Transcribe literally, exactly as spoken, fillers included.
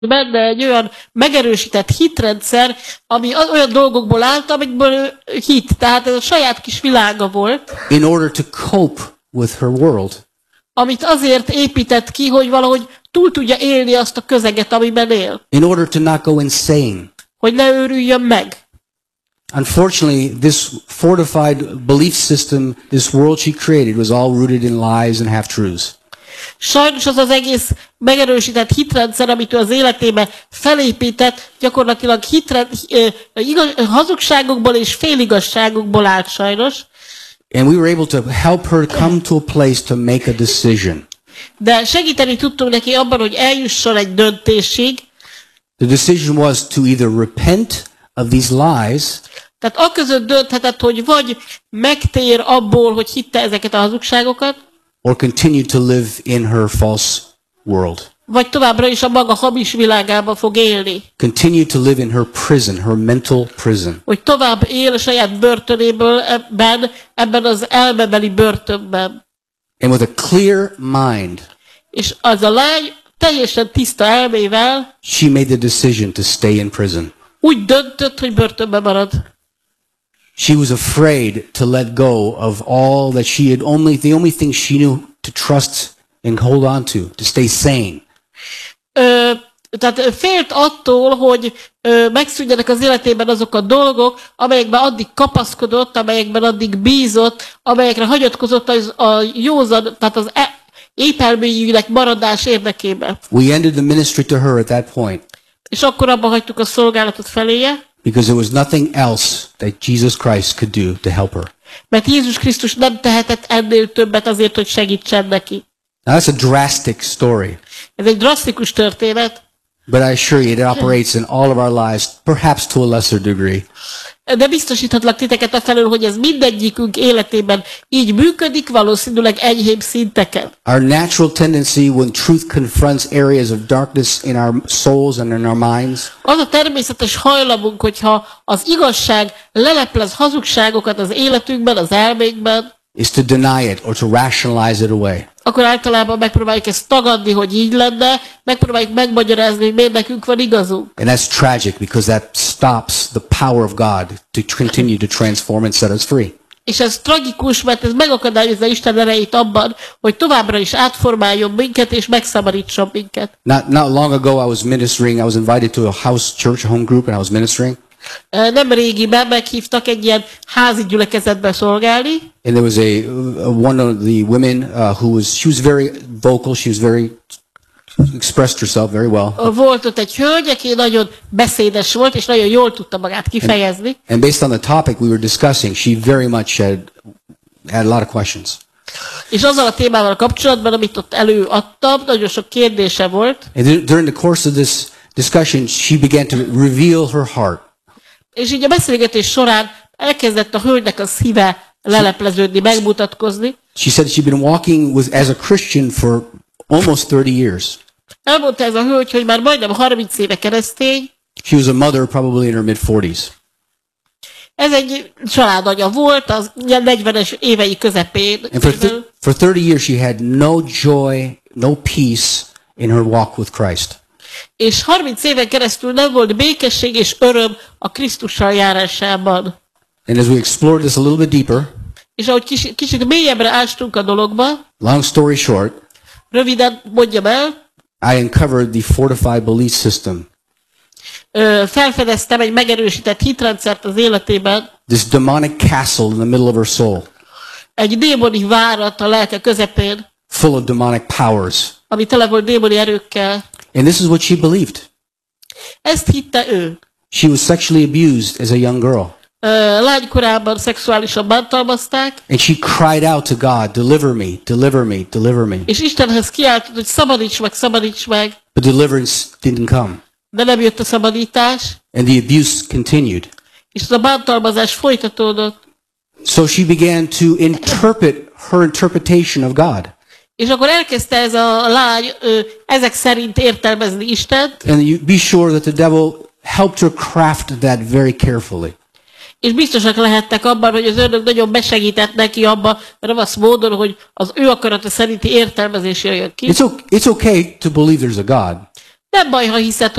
benne egy olyan megerősített hitrendszer, ami olyan dolgokból állt, amikből hit. Tehát ez a saját kis világa volt. In order to cope with her world. Amit azért épített ki, hogy valahogy túl tudja élni azt a közeget, amiben él. In order to not go insane. Hogy ne őrüljön meg. Unfortunately, this fortified belief system, this world she created was all rooted in lies and half-truths. Sajnos az az egész megerősített hitrendszer, amit ő az életébe felépített, gyakorlatilag hitrend, igaz, hazugságokból és féligasságokból állt sajnos. And we were able to help her come to a place to make a decision. De segíteni tudtunk neki abban, hogy eljusson egy döntésig. The decision was to either repent of these lies. Tehát aközött dönthetett, hogy vagy megtér abból, hogy hitte ezeket a hazugságokat, or continue to live in her false world. Vagy továbbra is a maga hamis világában fog élni. Continue to live in her prison, her mental prison. Hogy tovább él a saját börtönéből ebben, ebben az elmebeli börtönben. And with a clear mind, és az a lány teljesen tiszta elmével she made the decision to stay in prison. Úgy döntött, hogy börtönben marad. She was afraid to let go of all that she had only, the only thing she knew to trust and hold on to, to stay sane. Ö, tehát félt attól, hogy ö, megszűnjenek az életében azok a dolgok, amelyekben addig kapaszkodott, amelyekben addig bízott, amelyekre hagyatkozott az, a józan, tehát az e, ételményűnek maradás érdekében. We ended the ministry to her at that point. És akkor abba hagytuk a szolgálatot feléje. Because there was nothing else that Jesus Christ could do to help her. Mert Jézus Krisztus nem tehetett ennél többet azért, hogy segítsen neki. Now that's a drastic story. Ez egy drasztikus történet. But I assure you, it operates in all of our lives, perhaps to a lesser degree. De biztosíthatlak titeket afelől, hogy ez mindegyikünk életében így működik, valószínűleg enyhébb szinteken. Our natural tendency when truth confronts areas of darkness in our souls and in our minds. Az a természetes hajlamunk, hogyha az igazság leleplez hazugságokat az életünkben, az elménkben, is to deny it or to rationalize it away. Akkor általában megpróbáljuk ezt tagadni, hogy így lenne, megpróbáljuk megmagyarázni, hogy miért nekünk van igazunk. And that's tragic because that stops the power of God to continue to transform and set us free. És ez tragikus, mert ez megakadályozza Isten erejét abban, hogy továbbra is átformáljon minket és megszabadítson minket. Not not long ago I was ministering, I was invited to a house church, a home group, and I was ministering. Nem régiben meghívtak egy ilyen házi gyülekezetbe szolgálni. And there was a, a one of the women uh, who was she was very vocal, she was very expressed herself very well. Volt ott egy hölgy, aki nagyon beszédes volt, és nagyon jól tudta magát kifejezni. And, and based on the topic we were discussing, she very much had had a lot of questions. És azzal a témával kapcsolatban, amit ott előadtam, nagyon sok kérdése volt. And during the course of this discussion, she began to reveal her heart. És így a beszélgetés során elkezdett a hölgynek a szíve lelepleződni, megmutatkozni. She said she'd been walking with as a Christian for almost thirty years. Elmondta ez a hölgy, hogy már majdnem harminc éve keresztény. She was a mother probably in her mid forties. Ez egy családanya volt, az negyvenes évei közepén. And for, th- for thirty years she had no joy, no peace in her walk with Christ. És harminc éven keresztül nem volt békesség és öröm a Krisztussal járásában. And as we explored this a little bit deeper, és ahogy kicsit, kicsit mélyebbre ástunk a dologba, long story short, röviden mondjam el, I uncovered the fortified belief system. Ö, felfedeztem egy megerősített hitrendszert az életében. This demonic castle in the middle of her soul. Egy démoni várat a lelke közepén. Full of demonic powers. Ami tele volt démoni erőkkel. And this is what she believed. Ezt hitte ő. She was sexually abused as a young girl. Uh, lánykorában szexuálisan bántalmazták. And she cried out to God, deliver me, deliver me, deliver me. És Istenhez kiáltott, hogy szabadíts meg, szabadíts meg. But deliverance didn't come. De nem jött a szabadítás. And the abuse continued. És az a bántalmazás folytatódott. So she began to interpret her interpretation of God. És akkor elkezdte ez a lány ö, ezek szerint értelmezni Istent. And you be sure that the devil helped her craft that very carefully. És biztosak lehettek abban, hogy az ördög nagyon besegített neki abban, ravasz módon, hogy az ő akarata szerinti értelmezés jöjjön ki. It's okay, it's okay to believe there's a God. Nem baj, ha hiszed,